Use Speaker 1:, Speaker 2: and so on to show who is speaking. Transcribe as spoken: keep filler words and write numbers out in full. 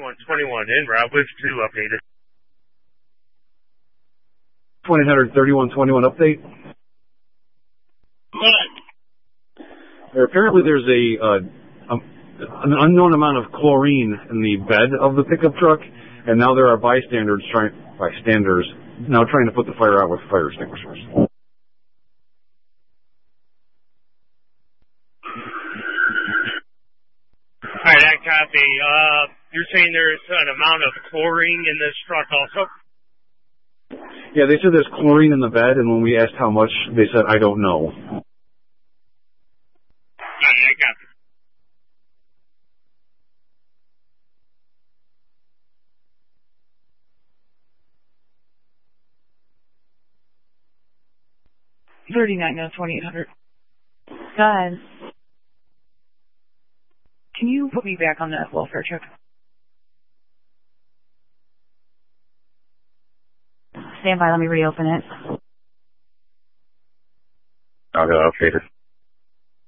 Speaker 1: thirty-one twenty-one en route with two updated.
Speaker 2: twenty thirty-one twenty-one update.
Speaker 1: What?
Speaker 2: There, apparently there's a, uh, a an unknown amount of chlorine in the bed of the pickup truck, and now there are bystanders trying bystanders now trying to put the fire out with fire extinguishers.
Speaker 1: Alright, I copy. Uh, you're saying there's an amount of chlorine in this truck also?
Speaker 2: Yeah, they said there's chlorine in the bed, and when we asked how much, they said, I don't know.
Speaker 1: Alright, I copy.
Speaker 3: thirty-nine, no, twenty-eight hundred. Go ahead. Can you put me back on that welfare check? Stand by, let me reopen it.
Speaker 2: I'll go update it.